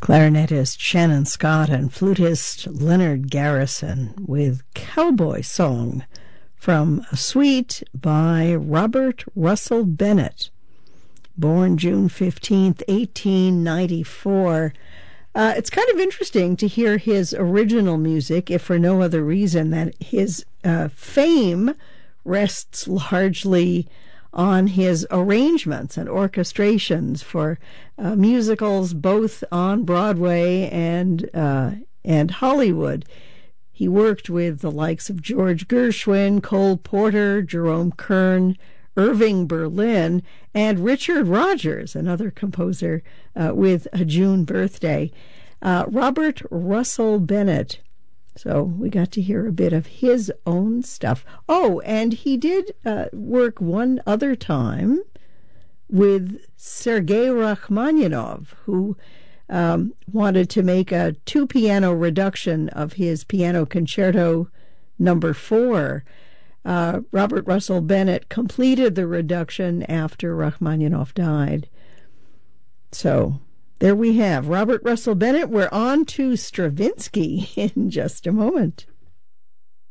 Clarinetist Shannon Scott and flutist Leonard Garrison with Cowboy Song from a suite by Robert Russell Bennett, born June 15th, 1894. It's kind of interesting to hear his original music, if for no other reason that his fame rests largely on his arrangements and orchestrations for musicals both on Broadway and Hollywood. He worked with the likes of George Gershwin, Cole Porter, Jerome Kern, Irving Berlin, and Richard Rodgers, another composer with a June birthday. Robert Russell Bennett. So we got to hear a bit of his own stuff. Oh, and he did work one other time with Sergei Rachmaninoff, who wanted to make a two-piano reduction of his Piano Concerto No. 4. Robert Russell Bennett completed the reduction after Rachmaninoff died. So there we have Robert Russell Bennett. We're on to Stravinsky in just a moment.